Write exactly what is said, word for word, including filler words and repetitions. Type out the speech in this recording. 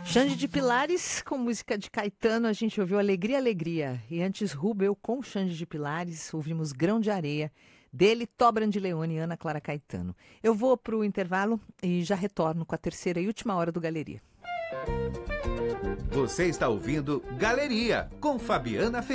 Xande de Pilares, com música de Caetano, a gente ouviu Alegria, Alegria. E antes, Rubel com Xande de Pilares, ouvimos Grão de Areia, dele, Tobran de Leone e Ana Clara Caetano. Eu vou para o intervalo e já retorno com a terceira e última hora do Galeria. Você está ouvindo Galeria, com Fabiana Ferreira.